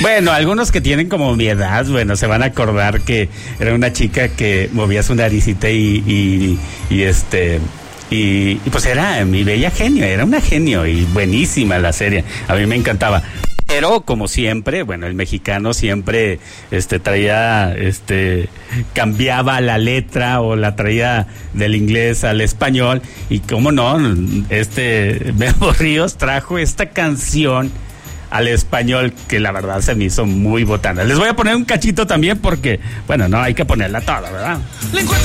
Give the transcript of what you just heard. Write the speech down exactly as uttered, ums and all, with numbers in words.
Bueno, algunos que tienen como mi edad, bueno, se van a acordar que era una chica que movía su naricita y, y, y este... Y, y pues era mi bella genio, era una genio y buenísima la serie, a mí me encantaba. Pero como siempre, bueno, el mexicano siempre este traía, este cambiaba la letra o la traía del inglés al español y cómo no, este Memo Ríos trajo esta canción al español que la verdad se me hizo muy botana. Les voy a poner un cachito también porque, bueno, no hay que ponerla toda, ¿verdad?